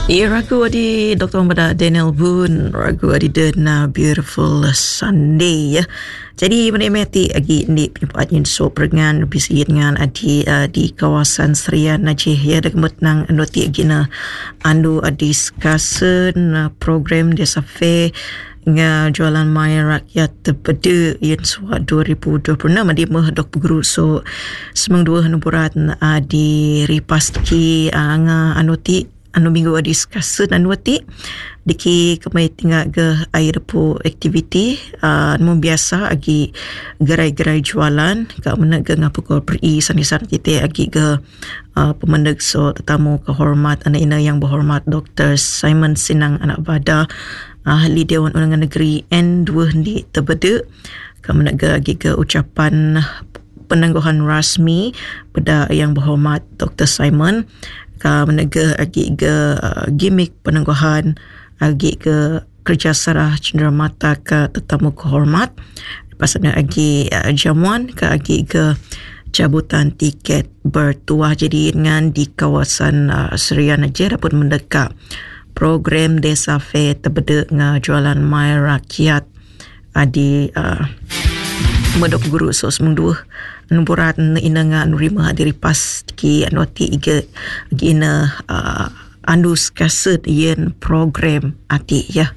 Ragu adi Dr. Muhammad Daniel Boon, ragu adi dena beautiful Sunday ya. Jadi menikmati agi ni penyempatan so perengan bisik dengan adi di kawasan Serian Najih ya dekat nang anoti agina andu adi discussion program desa fair nga jualan maya rakyat terpeda yang suat 2026 di dok guru so semang dua hanuburat di ripas ki nga anoti anu minggu discussion anu ti diki kemai tinggal ke air po aktiviti anu biasa agi gerai-gerai jualan ka menaga ngapukul beri sanisan kita agi ke pemendag so tetamu kehormat anak ina yang berhormat Dr. Simon Sinang Anak Bada ahli Dewan Undangan Negeri N2 di Tebede ka menaga agi ke ucapan penangguhan rasmi pada yang berhormat Dr. Simon ka menaga agi ke gimmick penangguhan agi ke kerja sarah cenderamata ke tetamu kehormat pasal agi jamuan ke agi ke cabutan tiket bertuah jadi dengan di kawasan Serian Najih dapat mendekat program Desa Fair Tebede nga jualan mai rakyat di medok guru so semua nuburat ina nga nurima diri pas ki anoti iga gina andus kaset yen program ati ya.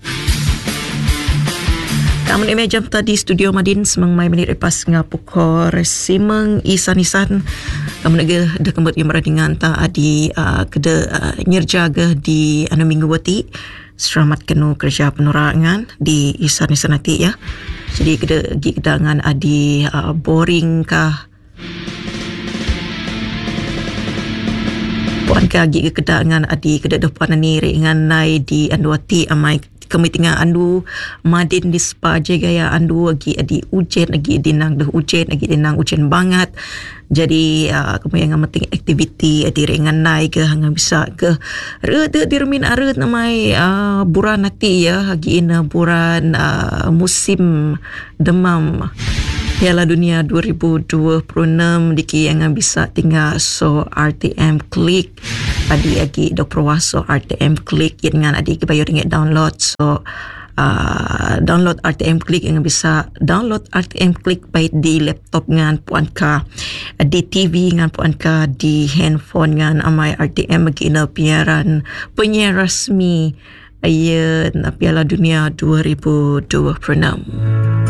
Kamu ni jam tadi studio Madin semang mai menit lepas ngapukor simeng isan-isan kamu nege de kembut yang meradingan ta adi kede nyerjaga di anu minggu wati selamat kenu kerja penerangan di isan-isan nanti ya. Jadi kede gidangan adi boring kah puan ka gi kedangan adi kede depan ni ringan nai di anduati amai kemitingan andu madin di spa je gaya andu agi adi ujen agi dinang deh ujen agi dinang ujen banget jadi kemu yang penting aktiviti adi ringan nai ke hang bisa ke rede dirmin aret namai buran nanti ya agi ina buran musim demam Piala Dunia 2026 diki yang bisa tinggal so RTM Klik adi agi dok perwaso RTM Klik dengan adi kebayu ringgit download so download RTM Klik yang bisa download RTM Klik baik di laptop ngan puan ka di TV ngan puan ka di handphone ngan amai RTM bagi ina penyiaran resmi Piala Dunia 2026.